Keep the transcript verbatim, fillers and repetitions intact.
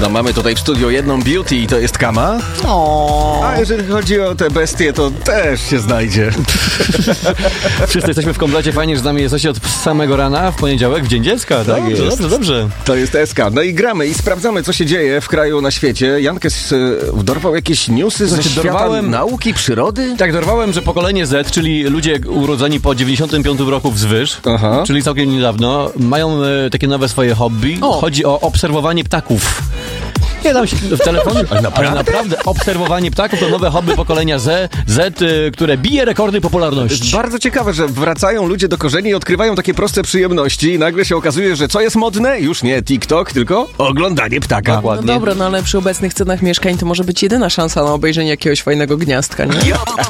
No mamy tutaj w studiu jedną beauty i to jest Kama. O. A jeżeli chodzi o te bestie, to też się znajdzie. Wszyscy jesteśmy w komplecie, fajnie, że z nami jesteście od samego rana w poniedziałek, w Dzień Dziecka. Tak Dobrze, jest. dobrze, dobrze. To jest S K. No i gramy i sprawdzamy, co się dzieje w kraju, na świecie. Jankes e, dorwał jakieś newsy ze Znaczy, świata dorwałem- nauki, przyrody? Tak, dorwałem, że pokolenie Z, czyli ludzie urodzeni po dziewięćdziesiątym piątym roku wzwyż, Aha. czyli całkiem niedawno, mają e, takie nowe swoje hobby. O. Chodzi o obserwowanie ptaków. Nie dam się w telefonie, ale naprawdę? naprawdę obserwowanie ptaków to nowe hobby pokolenia Z, Z, y, które bije rekordy To jest popularności. bardzo ciekawe, że wracają ludzie do korzeni i odkrywają takie proste przyjemności i nagle się okazuje, że co jest modne? Już nie TikTok, tylko oglądanie ptaka. No Dokładnie. dobra, no ale przy obecnych cenach mieszkań to może być jedyna szansa na obejrzenie jakiegoś fajnego gniazdka, nie?